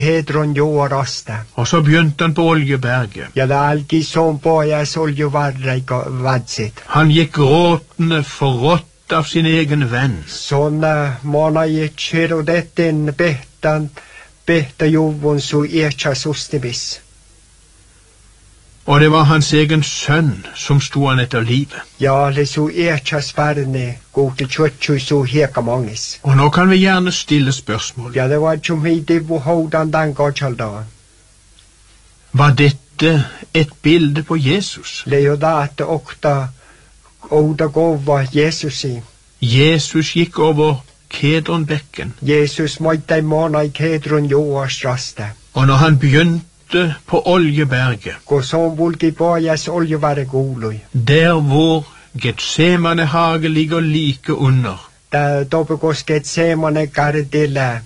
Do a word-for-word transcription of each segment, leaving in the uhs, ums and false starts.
Kedron jo raste. Og så begynte han på Oljeberget. Ja, det er alltid sånn på jeg oljevarre vadset. Han gikk gråtende forrådt av sin egen venn. Sånn måna jeg kjero dette en betan, beta jovon så erkjas ostebis. Og det var hans egen sønn som sto han etter livet. Ja, det så erkjas færne, gå til kjøtju så heka manges. Og nå kan vi gjerne stille spørsmål. Ja, det var ikke om hit det var hodan den gajalda. Var dette et bilde på Jesus? Det er jo da at okta oda gova Jesus i. Jesus gikk over Kedronbekken. Jesus måtte i måna i Kedron joas raste. Og når han begynte på Oljeberget, gå som vulgi bojas oljevare goloi. der hvor Getsemane hage ligger like under, Da dobegos Getsemane gardilla.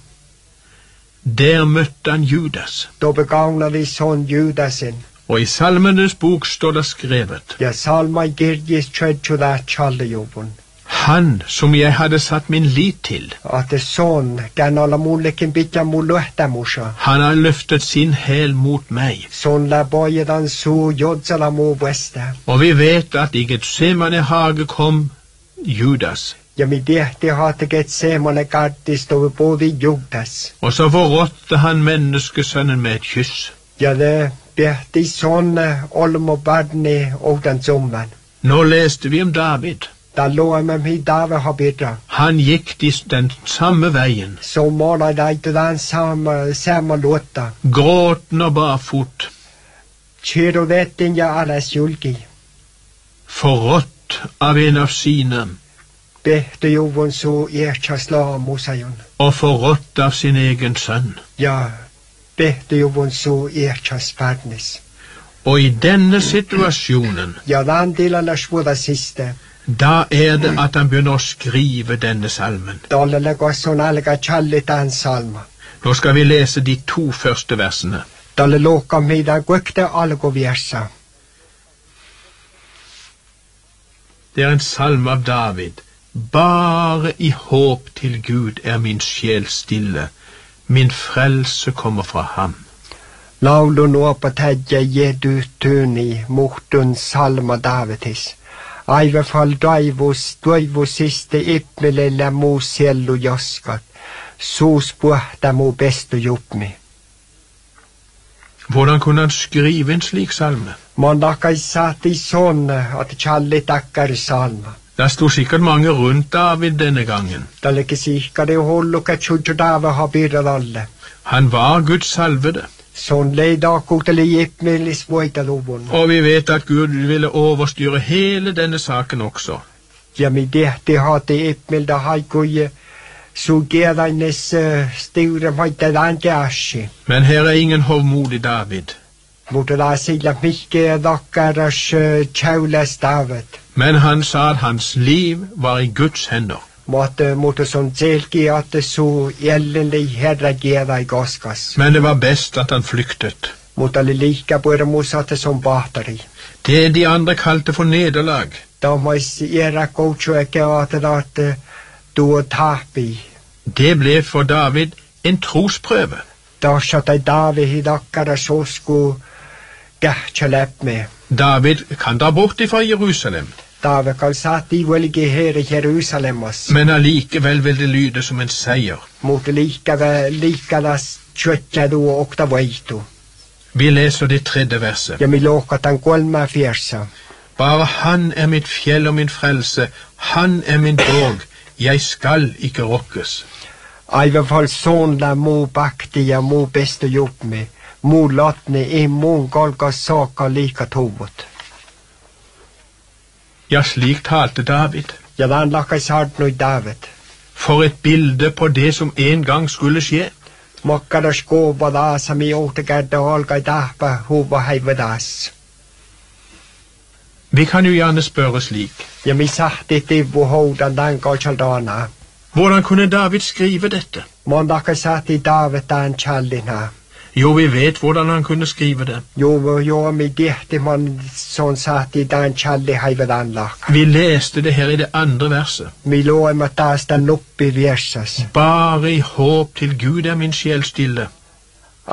der møtte han Judas. Dobegagna de son Judasen. Og i Salmenes bok står det skrevet: Ja, salma i girgis tredju da challjobon. Han som jeg hadde satt min lit til, At det sånn, gan alla mullekin bitja muluhta musa. han har løftet sin hæl mot meg. Sånn la bojedan så jodsala mo veste. Og vi vet at i Getsemane hage kom Judas, Ja, mi dehti hate Getsemane gardis dove både Judas. og så forrådte han menneskesønnen med et kyss. Ja, det behti sånn olmo badni og den sommen. Nå leste vi om David. Da lå jeg med mi dave ha bidra. Han gikk de, den samme veien, Så måla deg til den samme, samme låta. gråten og barfot, Kjero vetten ja alles julgi. forrådt av en av sine, Behte jovon så erkja sla mosajon. og forrådt av sin egen sønn. Ja, behte jovon så erkja spartnes. Og i denne situasjonen, Ja, den delen er svoda siste. da er det at han begynner å skrive denne salmen. Dalle legger sånn alga kjallit en salma. Nå skal vi lese de to første versene. Dalle loka mida gukte algo versa. Det er en salme av David. Bare i håp til Gud er min sjel stille. Min frelse kommer fra ham. Laulu nuopa tädjä jedu tuni muhtun salma Davidis. Aive fall daivus, toivusiste ippmelellä muu siellu joskat. Suus puhta muu bestu jupmi. Hvordan kunne han skrive en slik salme? Man nakkai saati sonne, at challi takkari salma. Det sto sikkert mange rundt David denne gangen. Tälleki sikkari hulluka tjudju dave ha birradalle. Han var Guds salvede. Sånn leida kuteli ippmelis voitaluvun. Og vi vet at Gud ville overstyre hele denne saken også. Ja mi tehti haati ippmelda haikuja. Så gedaines uh, sture maita dan käsi. Men her er ingen hovmodig David. Mutta da sillä mikke dakkaras uh, tjaulas David. Men han sa at hans liv var i Guds hender. Mutta mutta som selki at så gällande herra geda i gaskas. Men det var best at han flyktet. Mutta oli lika både musatte som bahteri. Det de andre kalte for nederlag. Da mais era coachueke at at uh, du tapi. Det ble for David en trosprøve. Da satt David i dakkaras så skulle gætjalep med. David kan dra bort ifra Jerusalem, David kan satt i velge her i Jerusalemas. men allikevel vil det lyde som en seier. Mot lika likadas kjøtja du og okta veitu. Vi leser det tredje verset. Ja mi lokat den kolma fjersa. Bare han er mitt fjell og min frelse, han er min borg, jeg skal ikke rokkes. Aivan fall sånn la mo bakti ja mo beste jobb med. Mo latne i mon galga saka lika tovot. Ja, slik talte David. Ja den lakka sart no i David. For et bilde på det som en gang skulle skje. Makkara skåba da som i åtegarda alga i dapa hova heivadas. Vi kan jo gjerne spørre slik. Ja mi sahti tivu houdan den galchaldana. Hvordan kunne David skrive dette? Mon lakka sat i David den challina. Jo, vi vet hvordan han kunne skrive det. Jo, jo, mi dehti man sånn satt i den challi heivadan lak. Vi leste det her i det andre verset. Mi lå i matas den oppi versas. Bare i håp til Gud er min sjel stille.